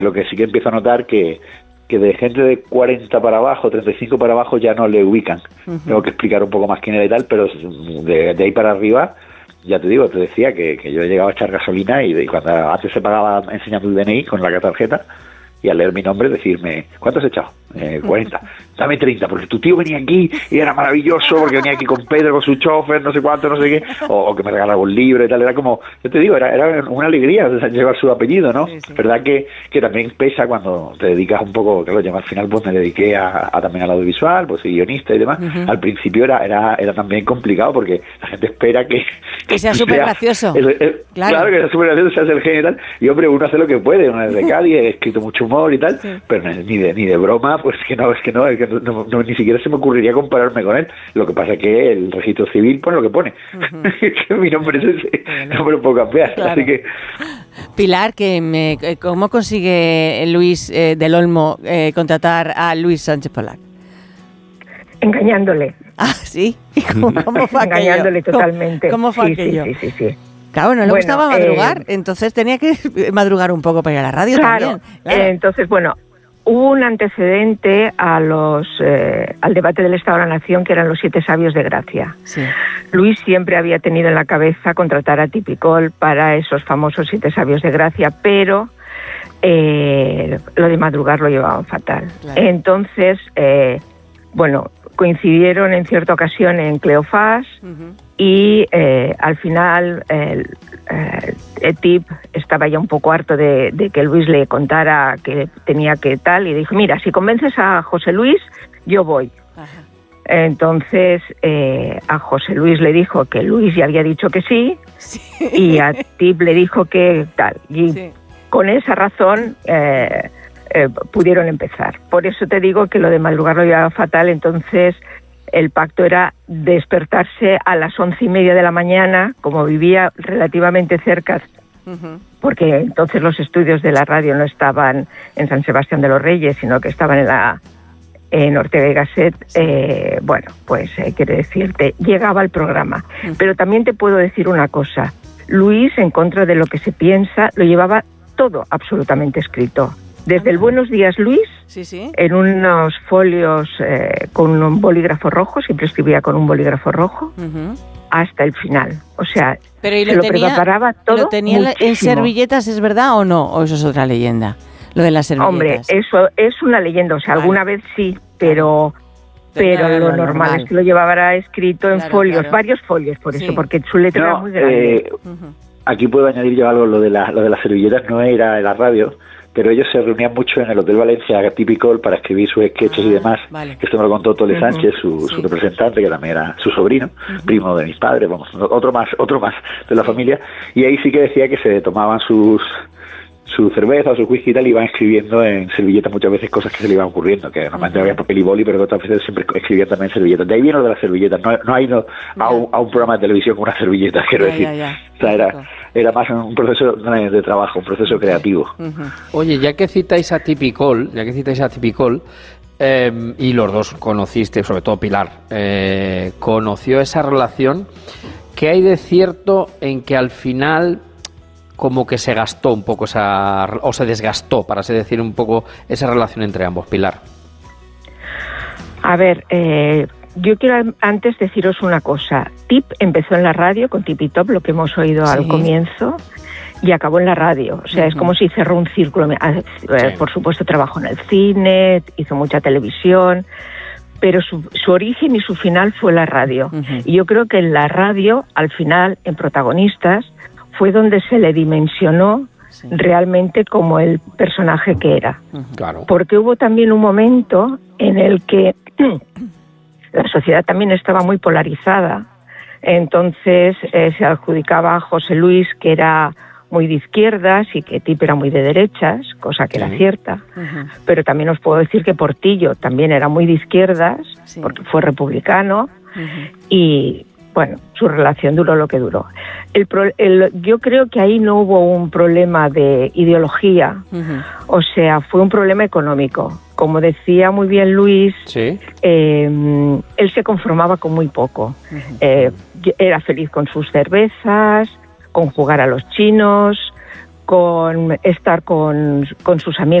Lo que sí que empiezo a notar que de gente de 40 para abajo, 35 para abajo ya no le ubican. Tengo que explicar un poco más quién era y tal, pero de ahí para arriba, ya te digo, te decía que yo he llegado a echar gasolina y cuando antes se pagaba enseñando el DNI con la tarjeta, y al leer mi nombre decirme, ¿cuánto has echado? 40. Dame 30, porque tu tío venía aquí y era maravilloso, porque venía aquí con Pedro, con su chofer, no sé cuánto, no sé qué, o que me regalaba un libro y tal. Era como, yo te digo, era una alegría llevar su apellido, ¿no? Sí. Verdad que también pesa cuando te dedicas un poco, claro, yo al final pues me dediqué a también al audiovisual, pues soy guionista y demás. Al principio era también complicado, porque la gente espera que sea súper gracioso. Claro, que sea súper gracioso, seas el genio y tal. Y hombre, uno hace lo que puede, uno es de Cádiz, he escrito mucho humor y tal, pero ni de broma, pues no, ni siquiera se me ocurriría compararme con él. Lo que pasa es que el registro civil pone lo que pone. Que mi nombre es ese, no me lo puedo cambiar. Claro. Así que... Pilar, ¿cómo consigue Luis del Olmo contratar a Luis Sánchez Polac? Engañándole. Ah, ¿sí? ¿Cómo fue aquello? Engañándole totalmente. ¿Cómo fue aquello? Sí. Claro, no le gustaba madrugar, entonces tenía que madrugar un poco para ir a la radio también. Claro. Entonces, hubo un antecedente al debate del Estado de la Nación, que eran los 7 sabios de Gracia. Sí. Luis siempre había tenido en la cabeza contratar a Tipicol para esos famosos 7 sabios de Gracia, pero lo de madrugar lo llevaban fatal. Claro. Entonces, coincidieron en cierta ocasión en Cleofás, y al final Tip estaba ya un poco harto de que Luis le contara que tenía que tal, y dijo, mira, si convences a José Luis, yo voy. Ajá. Entonces a José Luis le dijo que Luis ya había dicho que sí. Y a Tip le dijo que tal. Y con esa razón pudieron empezar. Por eso te digo que lo de madrugar lo llevaba fatal. Entonces el pacto era despertarse a las 11:30 de la mañana, como vivía relativamente cerca, porque entonces los estudios de la radio no estaban en San Sebastián de los Reyes, sino que estaban en Ortega y Gasset. Quiero decirte, llegaba el programa. Pero también te puedo decir una cosa, Luis, en contra de lo que se piensa, lo llevaba todo absolutamente escrito. Desde el Buenos Días Luis, en unos folios con un bolígrafo rojo, siempre escribía con un bolígrafo rojo, hasta el final. O sea, pero lo preparaba todo. ¿Lo tenía en servilletas, es verdad o no? ¿O eso es otra leyenda? Lo de las servilletas. Hombre, eso es una leyenda. O sea, alguna vez sí, pero lo normal es que lo llevara escrito en folios, varios folios, por eso, porque su letra era muy grande. Aquí puedo añadir yo algo, lo de las servilletas no era en la radio, pero ellos se reunían mucho en el Hotel Valencia Tipicol para escribir sus sketches y demás. Vale. Esto me lo contó Tole Sánchez, su representante, que también era su sobrino, primo de mis padres, otro más de la familia. Y ahí sí que decía que se tomaban su cerveza o su whisky y tal, y iban escribiendo en servilletas muchas veces cosas que se le iban ocurriendo, que normalmente había papel y boli, pero otras veces siempre escribían también en servilletas. De ahí viene lo de las servilletas, no hay a un programa de televisión con una servilleta, quiero decir. O sea, era más un proceso de trabajo, un proceso creativo. Oye, ya que citáis a Tipicol, y los dos conociste, sobre todo Pilar, conoció esa relación, ¿qué hay de cierto en que al final como que se gastó un poco o se desgastó, para así decir, un poco esa relación entre ambos, Pilar? A ver, yo quiero antes deciros una cosa. Tip empezó en la radio con Tip y Top, lo que hemos oído al comienzo, y acabó en la radio. O sea, es como si cerró un círculo. Por supuesto, trabajó en el cine, hizo mucha televisión, pero su origen y su final fue la radio. Y yo creo que en la radio, al final, en Protagonistas, fue donde se le dimensionó realmente como el personaje que era. Claro. Porque hubo también un momento en el que la sociedad también estaba muy polarizada, entonces se adjudicaba a José Luis que era muy de izquierdas y que Tip era muy de derechas, cosa que era cierta, pero también os puedo decir que Portillo también era muy de izquierdas, porque fue republicano, y bueno, su relación duró lo que duró. Yo creo que ahí no hubo un problema de ideología, o sea, fue un problema económico. Como decía muy bien Luis, él se conformaba con muy poco. Era feliz con sus cervezas, con jugar a los chinos, con estar con sus amigos.